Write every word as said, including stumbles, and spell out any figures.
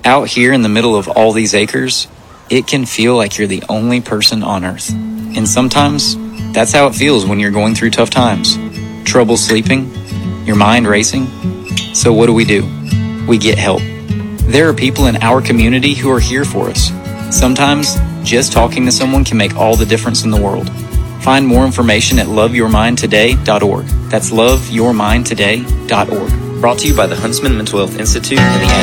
Out here in the middle of all these acres, it can feel like you're the only person on earth. And sometimes, that's how it feels when you're going through tough times. Trouble sleeping, your mind racing. So what do we do? We get help. There are people in our community who are here for us. Sometimes, just talking to someone can make all the difference in the world. Find more information at love your mind today dot org. That's love your mind today dot org. Brought to you by the Huntsman Mental Health Institute and the